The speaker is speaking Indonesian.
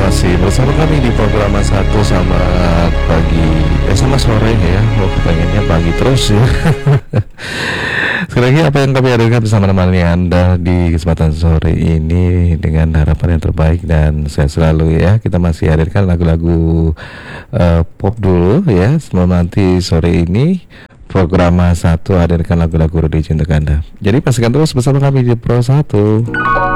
masih bersama kami di program satu. Selamat pagi, sama sore ya. Pengennya pagi terus ya. Sekali lagi apa yang kami hadirkan bersama menemani Anda di kesempatan sore ini dengan harapan yang terbaik dan sehat selalu ya. Kita masih hadirkan lagu-lagu pop dulu ya. Sebelum nanti sore ini program satu hadirkan lagu-lagu religion untuk Anda. Jadi pastikan terus bersama kami di Pro 1.